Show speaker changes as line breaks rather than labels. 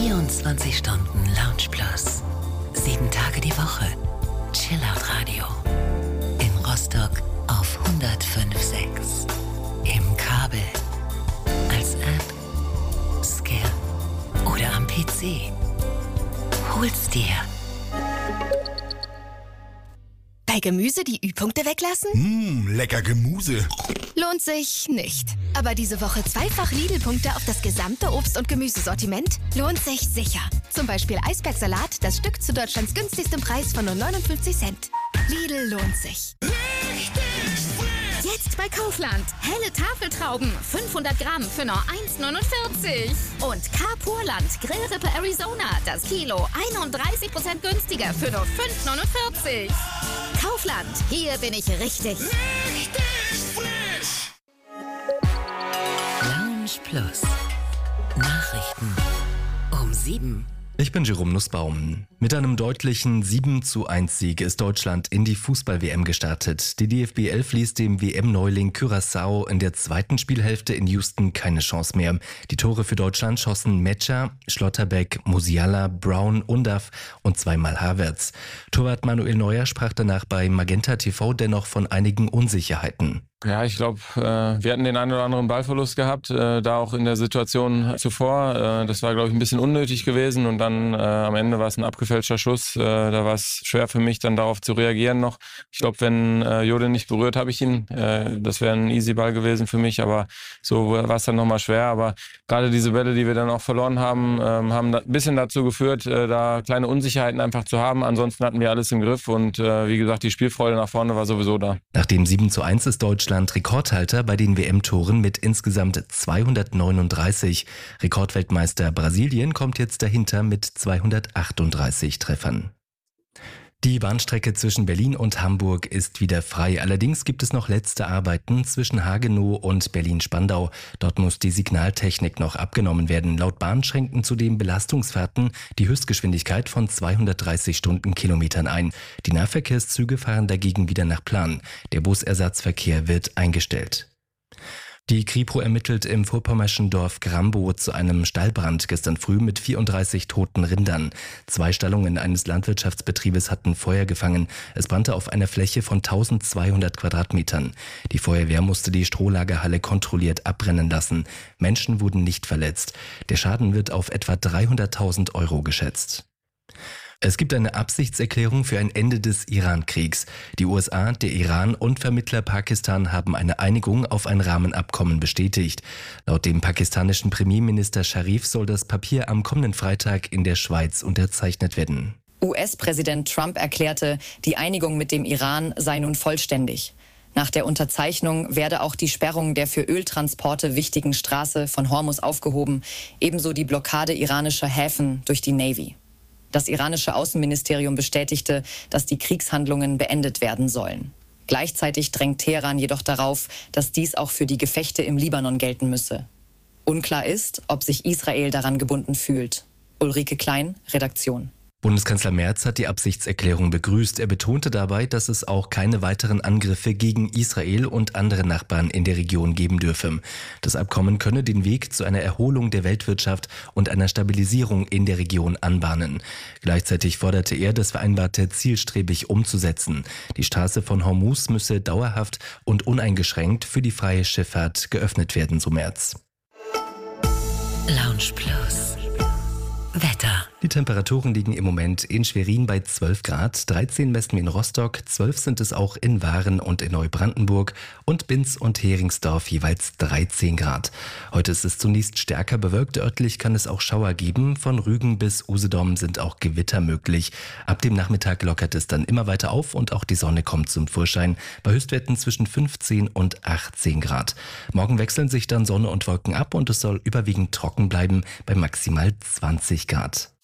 24 Stunden Lounge Plus. 7 Tage die Woche. Chillout Radio. In Rostock auf 105.6. Im Kabel. Als App. Skill. Oder am PC. Hol's dir.
Bei Gemüse die Ü-Punkte weglassen?
Lecker Gemüse.
Lohnt sich nicht. Aber diese Woche zweifach Lidl-Punkte auf das gesamte Obst- und Gemüsesortiment lohnt sich sicher. Zum Beispiel Eisbergsalat, das Stück zu Deutschlands günstigstem Preis von nur 59 Cent. Lidl lohnt sich.
Jetzt bei Kaufland. Helle Tafeltrauben, 500 Gramm für nur 1,49. Und Carpurland Grillrippe Arizona, das Kilo 31% günstiger für nur 5,49. Kaufland, hier bin ich richtig.
Lounge Plus. Nachrichten um 7.
Ich bin Jerome Nussbaum. Mit einem deutlichen 7:1 Sieg ist Deutschland in die Fußball-WM gestartet. Die DFB 11 ließ dem WM-Neuling Curaçao in der zweiten Spielhälfte in Houston keine Chance mehr. Die Tore für Deutschland schossen Metscher, Schlotterbeck, Musiala, Brown, Undav und zweimal Havertz. Torwart Manuel Neuer sprach danach bei Magenta TV dennoch von einigen Unsicherheiten.
Ja, ich glaube, wir hatten den einen oder anderen Ballverlust gehabt, da auch in der Situation zuvor. Das war, glaube ich, ein bisschen unnötig gewesen und dann am Ende war es ein abgefälschter Schuss. Da war es schwer für mich, dann darauf zu reagieren noch. Ich glaube, wenn Jode nicht berührt, habe ich ihn. Das wäre ein easy Ball gewesen für mich, aber so war es dann nochmal schwer. Aber gerade diese Bälle, die wir dann auch verloren haben, haben ein bisschen dazu geführt, da kleine Unsicherheiten einfach zu haben. Ansonsten hatten wir alles im Griff und wie gesagt, die Spielfreude nach vorne war sowieso da.
Nach dem 7:1 ist Deutschland Rekordhalter bei den WM-Toren mit insgesamt 239. Rekordweltmeister Brasilien kommt jetzt dahinter mit 238 Treffern. Die Bahnstrecke zwischen Berlin und Hamburg ist wieder frei. Allerdings gibt es noch letzte Arbeiten zwischen Hagenow und Berlin-Spandau. Dort muss die Signaltechnik noch abgenommen werden. Laut Bahn schränken zudem Belastungsfahrten die Höchstgeschwindigkeit von 230 Stundenkilometern ein. Die Nahverkehrszüge fahren dagegen wieder nach Plan. Der Busersatzverkehr wird eingestellt. Die Kripo ermittelt im vorpommerschen Dorf Grambow zu einem Stallbrand gestern früh mit 34 toten Rindern. 2 Stallungen eines Landwirtschaftsbetriebes hatten Feuer gefangen. Es brannte auf einer Fläche von 1200 Quadratmetern. Die Feuerwehr musste die Strohlagerhalle kontrolliert abbrennen lassen. Menschen wurden nicht verletzt. Der Schaden wird auf etwa 300.000 € geschätzt. Es gibt eine Absichtserklärung für ein Ende des Iran-Kriegs. Die USA, der Iran und Vermittler Pakistan haben eine Einigung auf ein Rahmenabkommen bestätigt. Laut dem pakistanischen Premierminister Sharif soll das Papier am kommenden Freitag in der Schweiz unterzeichnet werden.
US-Präsident Trump erklärte, die Einigung mit dem Iran sei nun vollständig. Nach der Unterzeichnung werde auch die Sperrung der für Öltransporte wichtigen Straße von Hormuz aufgehoben, ebenso die Blockade iranischer Häfen durch die Navy. Das iranische Außenministerium bestätigte, dass die Kriegshandlungen beendet werden sollen. Gleichzeitig drängt Teheran jedoch darauf, dass dies auch für die Gefechte im Libanon gelten müsse. Unklar ist, ob sich Israel daran gebunden fühlt. Ulrike Klein, Redaktion.
Bundeskanzler Merz hat die Absichtserklärung begrüßt. Er betonte dabei, dass es auch keine weiteren Angriffe gegen Israel und andere Nachbarn in der Region geben dürfe. Das Abkommen könne den Weg zu einer Erholung der Weltwirtschaft und einer Stabilisierung in der Region anbahnen. Gleichzeitig forderte er, das Vereinbarte zielstrebig umzusetzen. Die Straße von Hormuz müsse dauerhaft und uneingeschränkt für die freie Schifffahrt geöffnet werden, so Merz.
Lounge Plus. Wetter.
Die Temperaturen liegen im Moment in Schwerin bei 12 Grad, 13 messen wir in Rostock, 12 sind es auch in Waren und in Neubrandenburg und Binz und Heringsdorf jeweils 13 Grad. Heute ist es zunächst stärker bewölkt, örtlich kann es auch Schauer geben, von Rügen bis Usedom sind auch Gewitter möglich. Ab dem Nachmittag lockert es dann immer weiter auf und auch die Sonne kommt zum Vorschein, bei Höchstwerten zwischen 15 und 18 Grad. Morgen wechseln sich dann Sonne und Wolken ab und es soll überwiegend trocken bleiben bei maximal 20 Grad.